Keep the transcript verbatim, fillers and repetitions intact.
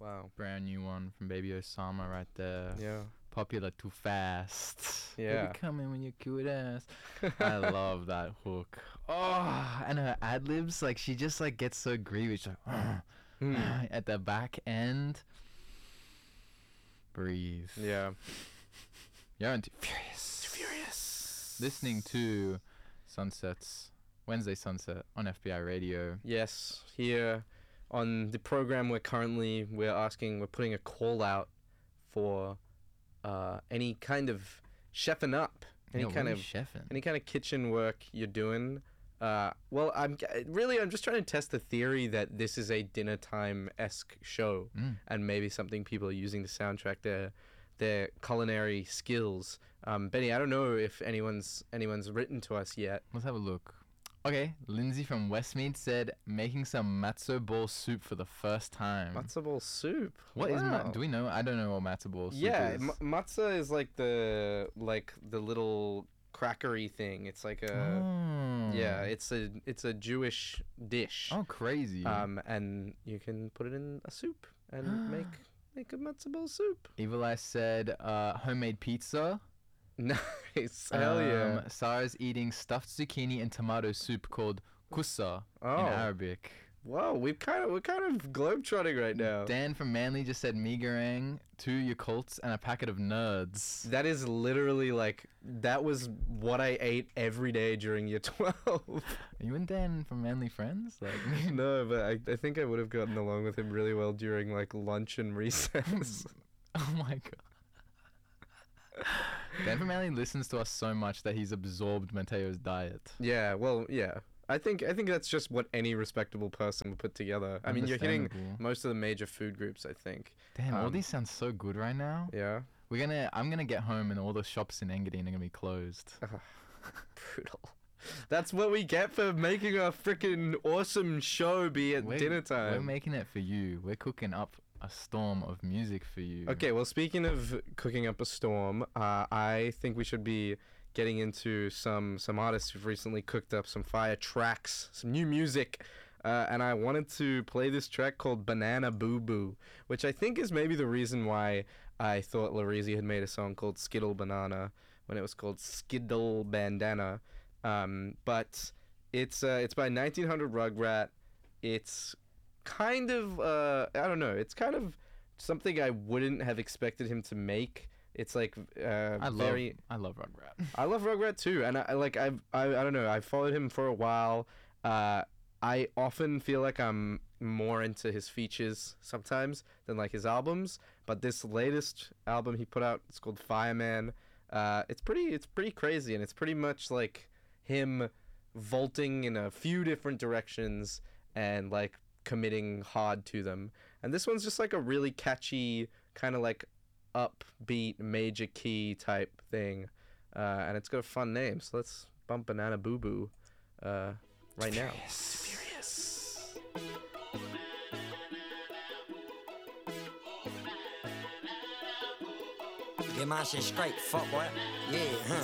Wow. Brand new one from Baby Osama right there. Yeah. Popular too fast. Yeah. Baby, come in when you're cute ass. I love that hook. Oh, and her ad libs, like she just like gets so greedy. She's like, "Ugh, Mm. at the back end. Breathe. Yeah. You're into Furious. Furious. Listening to Sunsets, Wednesday Sunset on F B I Radio. Yes, here on the program we're currently we're asking we're putting a call out for uh, any kind of chefing up, any Yeah, what kind are of you chefing? any kind of kitchen work you're doing. Uh, well, I'm really I'm just trying to test the theory that this is a dinner time esque show, Mm. and maybe something people are using to soundtrack their their culinary skills. Um, Benny, I don't know if anyone's anyone's written to us yet. Let's have a look. Okay, Lindsay from Westmead said making some matzo ball soup for the first time. Matzo ball soup. What is Wow. ma- do we know? I don't know what matzo ball soup Yeah, is. m- matzah is like the like the little crackery thing. It's like a Oh. yeah, it's a it's a Jewish dish. Oh, crazy. Um, and you can put it in a soup and make make a matzo ball soup. Evil Eye said uh, homemade pizza. Nice, hell yeah. Um, Sarah's eating stuffed zucchini and tomato soup called kusa Oh. in Arabic. Whoa, we've kind of we're kind of globetrotting right now. Dan from Manly just said mee goreng, two Yakults, and a packet of Nerds. That is literally like that was what I ate every day during year twelve. Are you and Dan from Manly friends? Like, No, but I, I think I would have gotten along with him really well during like lunch and recess. oh my god. Dan from Manly listens to us so much that he's absorbed Mateo's diet. Yeah, well, yeah. I think I think that's just what any respectable person would put together. I mean, you're hitting Understandable. most of the major food groups, I think. Damn, all Um, these sound so good right now. Yeah. We're gonna. I'm gonna get home and all the shops in Engadine are gonna be closed. Brutal. That's what we get for making a freaking awesome show be at We're- dinner time. We're making it for you. We're cooking up a storm of music for you. Okay, well, speaking of cooking up a storm, uh, I think we should be getting into some some artists who've recently cooked up some fire tracks, some new music. Uh, and I wanted to play this track called Banana Boo Boo, which I think is maybe the reason why I thought Larizzi had made a song called Skittle Banana when it was called Skiddle Bandana. Um, but it's uh, it's by nineteen hundred Rugrat. It's kind of, uh, I don't know, it's kind of something I wouldn't have expected him to make. It's like uh, I love. very... I love Rugrat. I love Rugrat too, and I I- like I've I, I don't know I've followed him for a while. Uh, I often feel like I'm more into his features sometimes than like his albums. But this latest album he put out, it's called Fireman. Uh, it's pretty it's pretty crazy, and it's pretty much like him vaulting in a few different directions and like committing hard to them. And this one's just like a really catchy kind of like upbeat major key type thing, uh, and it's got a fun name, so let's bump Banana Boo Boo uh, right now. Furious. Get my shit straight, fuck boy. Yeah, huh.